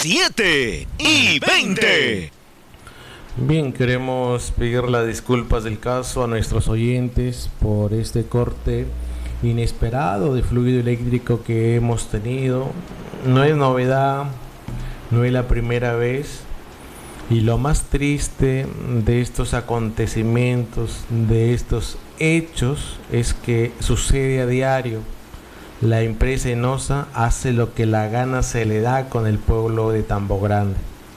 7:20. Bien, queremos pedir las disculpas del caso a nuestros oyentes por este corte inesperado de fluido eléctrico que hemos tenido. No es novedad, no es la primera vez. Y lo más triste de estos acontecimientos, de estos hechos, es que sucede a diario. La empresa Enosa hace lo que la gana se le da con el pueblo de Tambo Grande.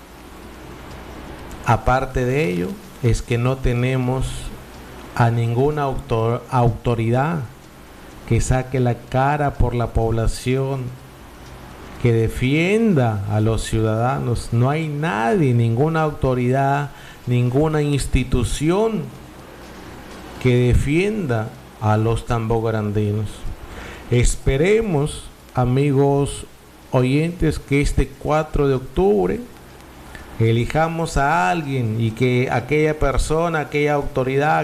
Aparte de ello, es que no tenemos a ninguna autoridad que saque la cara por la población, que defienda a los ciudadanos. No hay nadie, ninguna autoridad, ninguna institución que defienda a los tambograndinos. Esperemos, amigos oyentes, que este 4 de octubre elijamos a alguien y que aquella persona, aquella autoridad,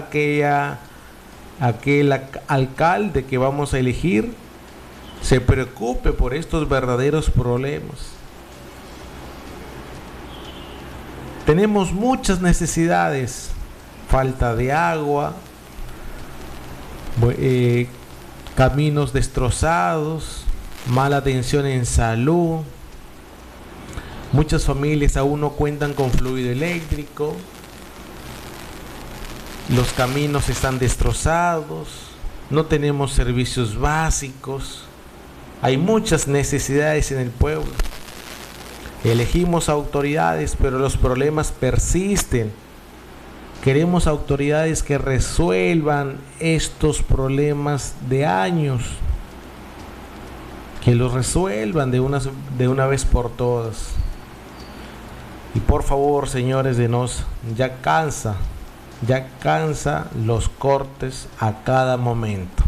aquel alcalde que vamos a elegir se preocupe por estos verdaderos problemas. Tenemos muchas necesidades: falta de agua, caminos destrozados, mala atención en salud. Muchas familias aún no cuentan con fluido eléctrico, los caminos están destrozados, no tenemos servicios básicos. Hay muchas necesidades en el pueblo. Elegimos autoridades, pero los problemas persisten. Queremos autoridades que resuelvan estos problemas de años, que los resuelvan de una vez por todas. Y por favor, señores de Enosa, ya cansa los cortes a cada momento.